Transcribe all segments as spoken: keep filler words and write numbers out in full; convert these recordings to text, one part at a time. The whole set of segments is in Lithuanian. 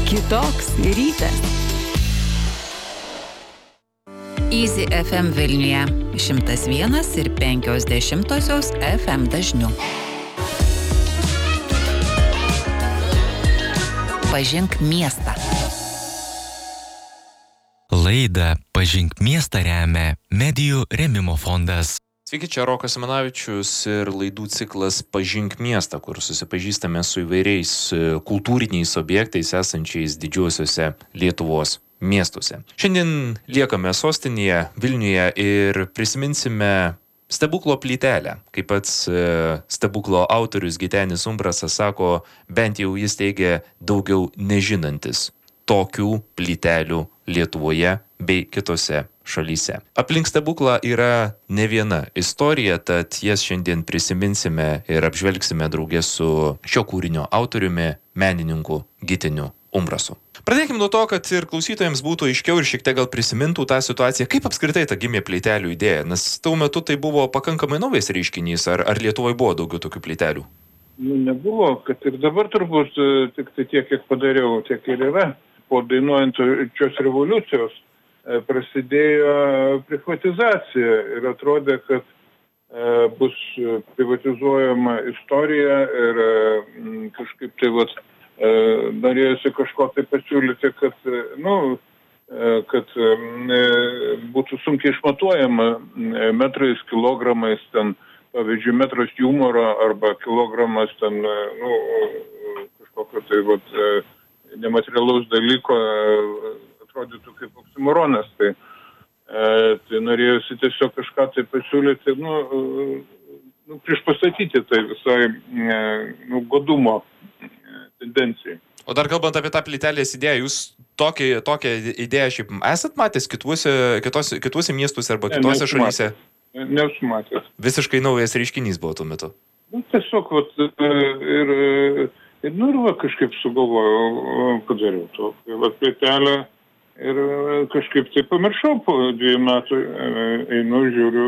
Kitoks rytas. Easy F M Vilniuje šimtas vienas ir penkios dešimtosios F M dažniu. Pažink miestą. Laidą Pažink miestą remia Medijų rėmimo fondas. Sveiki, čia Rokas Simanavičius ir laidų ciklas Pažink miestą, kur susipažįstame su įvairiais kultūriniais objektais esančiais didžiuosiuose Lietuvos miestuose. Šiandien liekame sostinėje Vilniuje ir prisiminsime stebuklo plytelę. Kaip pats stebuklo autorius Gitenis Umbrasas sako, bent jau jis teigia daugiau nežinantis tokių plytelių Lietuvoje bei kitose šalyse. Aplink stebuklą yra ne viena istorija, tad jas šiandien prisiminsime ir apžvelgsime drauge su šio kūrinio autoriumi, menininku Giteniu Umbrasu. Pradėkime nuo to, kad ir klausytojams būtų aiškiau ir šiek tiek gal prisimintų tą situaciją, kaip apskritai ta gimė plytelių idėja, nes tuo metu tai buvo pakankamai naujas reiškinys, ar, ar Lietuvoje buvo daugiau tokių plytelių? Nu, nebuvo, kad ir dabar turbūt tik tai tiek, kiek padariau, tiek ir yra. Po dainuojančios revoliucijos prasidėjo privatizacija ir atrodė, kad e, bus privatizuojama istorija ir e, kažkaip tai vat, e, norėjosi kažko tai pasiūlyti, kad, nu, e, kad e, būtų sunkiai išmatuojama e, metrais, kilogramais, ten, pavyzdžiui, metras humoro arba kilogramas ten, e, nu, kažkokio tai vat, e, nematerialaus dalyko e, atrodytų kaip oksimoronas, tai, e, tai norėjusi tiesiog kažką tai pasiūlyti, nu, nu priešpastatyti tai visai e, nu, godumo e, tendencijai. O dar kalbant apie tą plytelės idėją, jūs tokį, tokią idėją šiaip esat matęs kituose, kitose, kituose miestuose arba kitose ne, šalyse? Nesu matęs. Visiškai naujas reiškinys buvo tuo metu. Nu, tiesiog, vat, ir, ir, nu, ir va, kažkaip sugalvojau, padariau to. Vat plytelę. Ir kažkaip tai pamiršau, po dviejų metų einu, žiūriu,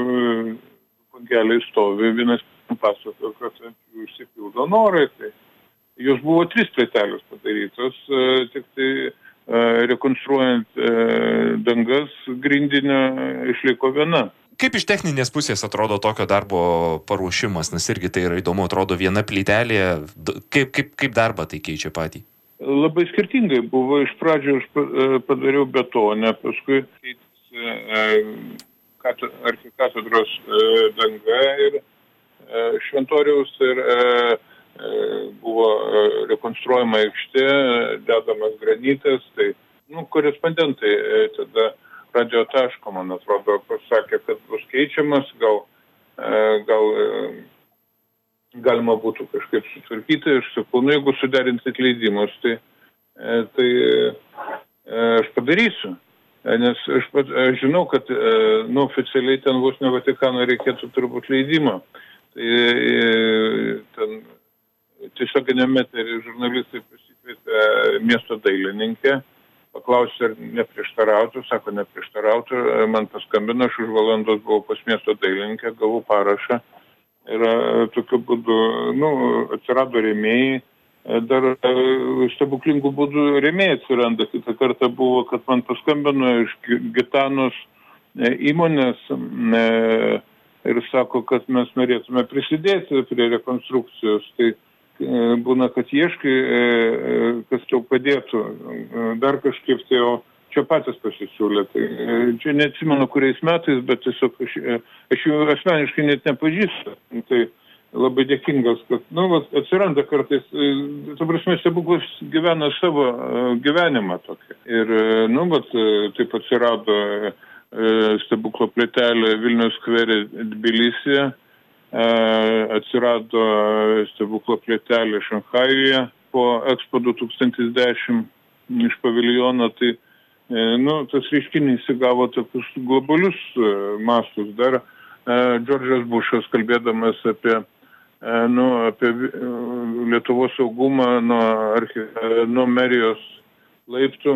keliai stovi, vienas pasakojo, kad jų išsipildo norai. Tai jos buvo trys plytelės padarytos, tik tai rekonstruojant dangas grindinio išliko viena. Kaip iš techninės pusės atrodo tokio darbo paruošimas, nes irgi tai yra įdomu, atrodo viena plytelė, kaip, kaip, kaip darbą tai keičia patį? Labai skirtingai buvo. Iš pradžio aš padariau betonę, paskui arkikatedros danga ir šventoriaus ir buvo rekonstruojama aikštė, dedamas granitas. Tai, nu, korespondentai tada Radio Taško, man atrodo, pasakė, kad bus keičiamas, gal, gal galima būtų kažkaip sutvarkyti. Aš sakau, nu, jeigu suderinti leidimus, tai, tai aš padarysiu. Nes aš, pat, aš žinau, kad nu, oficialiai ten vos ne Vatikano reikėtų turbūt leidimo. Tai ten tiesioginiame eteryje žurnalistai pasikvietė miesto dailininkę, paklausė, ar neprieštarautų, sako, neprieštarautų. Man paskambino, aš už valandos buvau pas miesto dailininkę, gavau parašą. Ir tokiu būdu, nu, atsirado rėmėjai, dar stebuklingų būdų rėmėjai atsiranda. Kitą kartą buvo, kad man paskambino iš Gitanos įmonės ir sako, kad mes norėtume prisidėti prie rekonstrukcijos. Tai būna, kad ieškai, kas tau padėtų, dar kažkaip tai, o čia patys pasisiūlė. Tai, čia neatsimenu kuriais metais, bet tiesiog aš, aš jų asmeniškai net nepažįstu. Tai labai dėkingas, kad nu, atsiranda kartais, ta prasme, stebuklas gyvena savo gyvenimą tokį. Ir nu, bet, taip atsirado stebuklo plytelė Vilniaus skvere Tbilisyje, atsirado stebuklo plytelė Šanchajuje po Expo du tūkstantis dešimt iš paviljono. Tai nu, tas reiškinys įgavo tokius globalius mastus. Dar Džordžas Bušas, kalbėdamas apie, nu, apie Lietuvos saugumą nuo, archi, nuo merijos laiptų,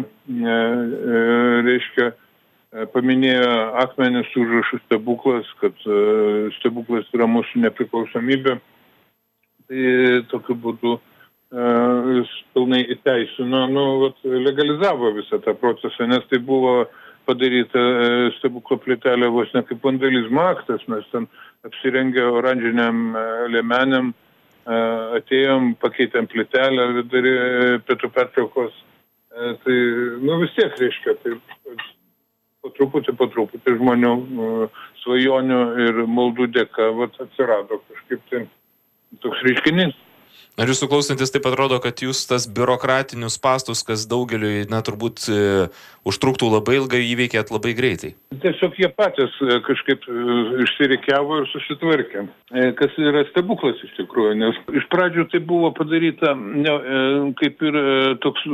reiškia, paminėjo akmenis užrašų stebuklas, kad stebuklas yra mūsų nepriklausomybė. Tai tokiu būdu jis pilnai įteisino, nu, vat, legalizavo visą tą procesą, nes tai buvo padaryta stebuklo plytelė vos ne kaip vandalizmo aktas, mes ten apsirengę oranžiniam liemenėm, atėjom, pakeitėm plytelę vidury pietų pertraukos, tai, nu, vis tiek reiškia, tai po truputį, po truputį žmonių svajonių ir maldų dėka, vat, atsirado kažkaip tai toks reiškinys. Ar jūsų klausantis taip atrodo, kad jūs tas biurokratinius spąstus, kas daugeliui, na, turbūt e, užtruktų labai ilgai, įveikėt labai greitai? Tiesiog jie patys kažkaip išsirikiavo ir susitvarkė. Kas yra stebuklas iš tikrųjų, nes iš pradžių tai buvo padaryta ne, kaip ir toks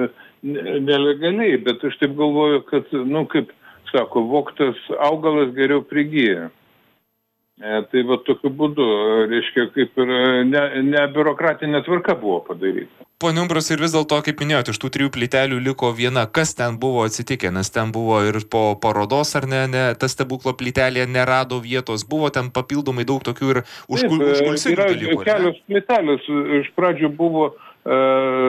nelegaliai, bet aš taip galvoju, kad, nu, kaip sako, vogtas augalas geriau prigyja. E, tai va tokiu būdu, reiškia, kaip ir ne, ne biurokratinė tvarka buvo padaryta. Pone Umbras, ir vis dėlto, kaip minėjote, iš tų trijų plytelių liko viena. Kas ten buvo atsitikę? Nes ten buvo ir po parodos, ar ne, ne ta stebuklo plytelė nerado vietos. Buvo ten papildomai daug tokių ir užkulsinių dalykų. Yra kelios plytelės. Iš pradžių buvo e,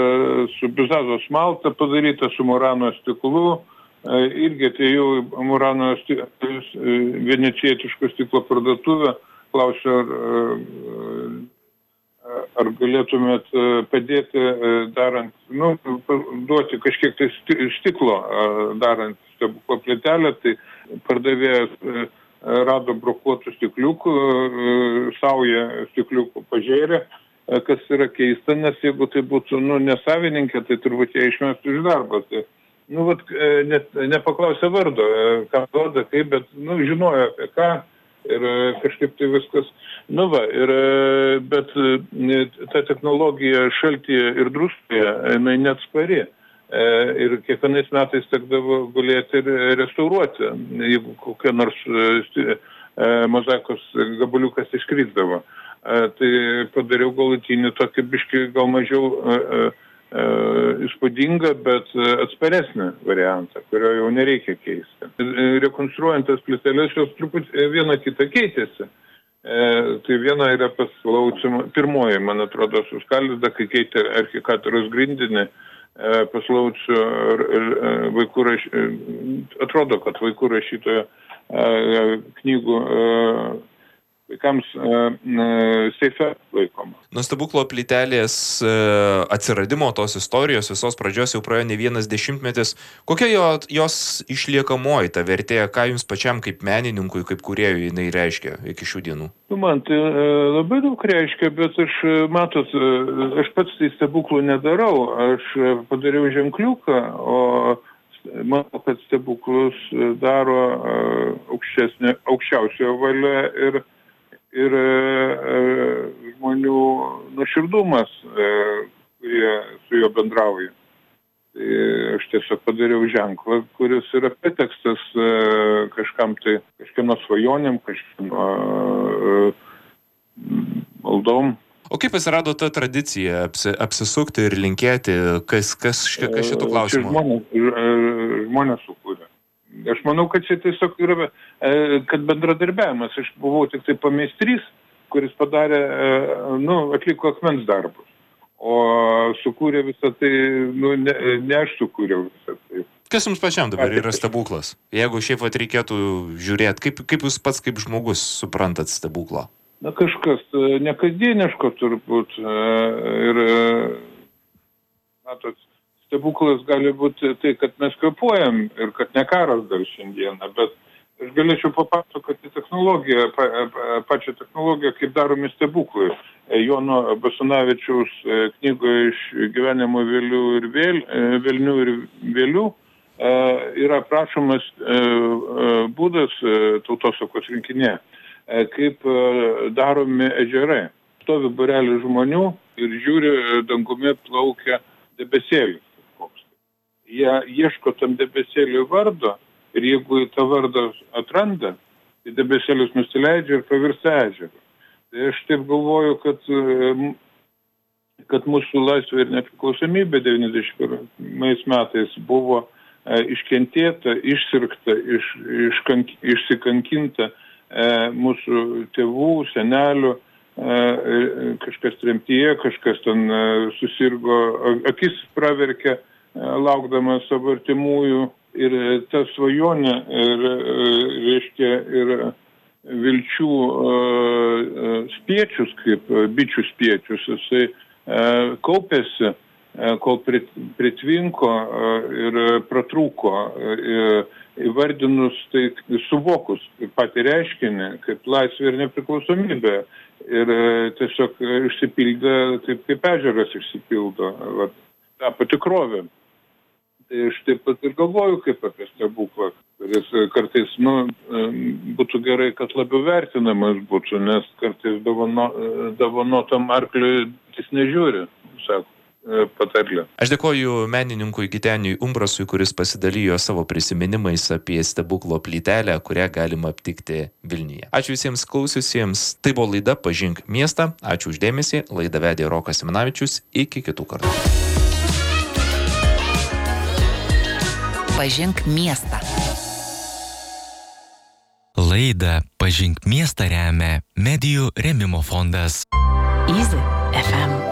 su bizazos malta padaryta, su Murano stiklu. Irgi atėjau Murano venecijietiško stiklo parduotuvę, klausiu, ar, ar galėtumėt padėti darant, nu, duoti kažkiek tai stiklo darant stebuklo plytelę, tai pardavėjas rado brokuotų stikliukų, saują stikliukų pažėrė, kas yra keista, nes jeigu tai būtų, nu, nesavininkė, tai turbūt jie išmestų iš darbo. Tai, nu, vat, net nepaklausė vardo, ką duoda, kaip, bet, nu, žinojo apie ką ir kažkaip tai viskas, nu, va, ir, bet ta technologija šaltyje ir druskoje, jinai neatspari. Ir kiekvienais metais tekdavo gulėti ir restauruoti, jeigu kokia nors mozaikos gabaliukas iškrisdavo. Tai padariau galutinį tokį biškį gal mažiau įspūdingą, bet atsparesnį variantą, kurio jau nereikia keisti. Rekonstruojant tas plyteles, jos truputį viena kita keitėsi. E, tai viena yra pas Laucių, pirmoji, man atrodo, suskaldyta, kai keitė arkikatūros grindinį, e, pas Laucių vaikų raš... atrodo, kad vaikų rašytojo e, knygų e, vaikams e, seife laikoma. Nuo stebuklo plytelės e, atsiradimo tos istorijos, visos pradžios jau praėjo ne vienas dešimtmetis. Kokia jo, jos išliekamoji ta vertė, ką jums pačiam kaip menininkui, kaip kūrėjui jinai reiškia iki šių dienų? Nu, man tai e, labai daug reiškia, bet aš, matot, aš pats tai stebuklų nedarau. Aš padariau ženkliuką, o manau, kad stebuklus daro aukštesnė, aukščiausiojo valia ir ir e, žmonių nuoširdumas, e, kurie su juo bendrauja. Tai aš tiesiog padariau ženklą, kuris yra pretekstas e, kažkam tai, kažkieno svajonėm, kažkieno e, maldom. O kaip atsirado ta tradicija apsi, apsisukti ir linkėti, kas, kas, kas šitų klausimų? Žmonės, žmonės sukūrė. Aš manau, kad čia tiesiog yra, kad bendradarbiavimas. Aš buvau tik tai pameistrys, kuris padarė, nu, atliko akmens darbus. O sukūrė visą tai, nu, ne, ne aš sukūriau visą tai. Kas jums pačiam dabar yra stebuklas? Jeigu šiaip vat reikėtų žiūrėti, kaip, kaip jūs pats kaip žmogus suprantat stebuklą? Na, kažkas nekasdieniško turbūt. Ir, matot, stebuklas gali būti tai, kad mes kvėpuojam ir kad ne karas dar šiandieną, bet aš galėčiau papasakoti technologiją, pa, pačią technologiją, kaip daromi stebuklai. Jono Basanavičiaus knygoje iš gyvenimo vėlių ir vėl, vėlnių ir vėlių yra aprašomas būdas tautosakos rinkinė, kaip daromi ežerai. Stovi būrelis žmonių ir žiūri, dangumi plaukia debesėlis. Jie ieško tam debesėliui vardo ir jeigu tą vardą atranda, tai debesėlis nusileidžia ir pavirsta ežeru. Tai aš taip galvoju, kad, kad mūsų laisvė ir nepriklausomybė devyniasdešimt pirmais metais buvo iškentėta, išsirgta, iš, iškank, išsikankinta mūsų tėvų, senelių, kažkas tremtyje, kažkas ten susirgo, akis praverkė, laukdamas savo artimųjų. Ir ta svajonė, ir, reiškia, ir vilčių spiečius, kaip bičių spiečius, jisai kaupėsi, kol pritvinko ir pratrūko, įvardinus, tai suvokus patį reiškinį, kaip laisvė ir nepriklausomybė. Ir tiesiog išsipildė taip, kaip ežeras išsipildo, va, tapo tikrovė. Tai aš taip pat ir galvoju kaip apie stebuklą, kuris kartais, nu, būtų gerai, kad labiau vertinamas būtų, nes kartais dovano, dovanotam arkliui jis nežiūri, sako patarlė. Aš dėkoju menininkui Giteniui Umbrasui, kuris pasidalijo savo prisiminimais apie stebuklo plytelę, kurią galima aptikti Vilniuje. Ačiū visiems klausiusiems. Tai buvo laida Pažink miestą. Ačiū už dėmesį. Laidą vedė Rokas Simanavičius. Iki kitų kartų. Pažink miestą. Laidą Pažink miestą remia Medijų rėmimo fondas. Easy ef em.